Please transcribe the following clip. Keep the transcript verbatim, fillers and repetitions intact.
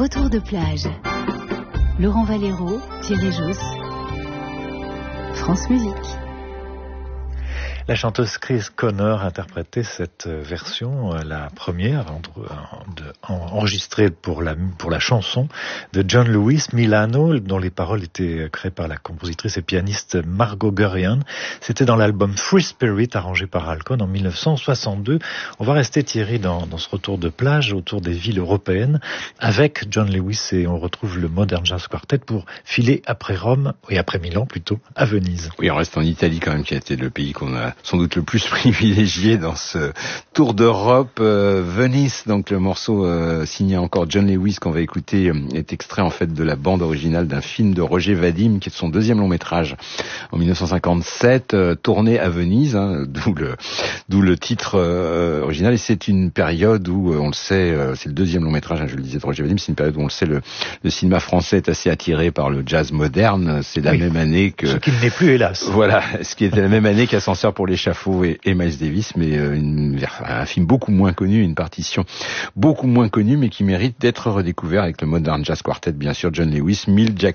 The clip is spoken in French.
Retour de plage. Laurent Valero, Thierry Jousse, France Musique. La chanteuse Chris Connor interprétait cette version, la première enregistrée pour la, pour la chanson de John Lewis, Milano, dont les paroles étaient créées par la compositrice et pianiste Margot Gurian. C'était dans l'album Free Spirit, arrangé par Alcon en mille neuf cent soixante-deux. On va rester, Thierry, dans, dans ce retour de plage autour des villes européennes avec John Lewis, et on retrouve le Modern Jazz Quartet pour filer après Rome, et après Milan plutôt, à Venise. Oui, on reste en Italie quand même, qui a été le pays qu'on a sans doute le plus privilégié dans ce tour d'Europe. Euh, Venice, donc le morceau euh, signé encore John Lewis qu'on va écouter euh, est extrait en fait de la bande originale d'un film de Roger Vadim qui est son deuxième long métrage en mille neuf cent cinquante-sept, euh, tourné à Venise, hein, d'où le d'où le titre euh, original. Et c'est une période où euh, on le sait, euh, c'est le deuxième long métrage, hein, je le disais, de Roger Vadim. C'est une période où on le sait, le, le cinéma français est assez attiré par le jazz moderne. C'est la oui, même année que ce qu'il n'est plus, hélas. Voilà, ce qui était la même année qu'Ascenseur pour l'échafaud et, et Miles Davis, mais euh, une, un film beaucoup moins connu, une partition beaucoup moins connue, mais qui mérite d'être redécouvert avec le Modern Jazz Quartet, bien sûr, John Lewis, Milt Jackson.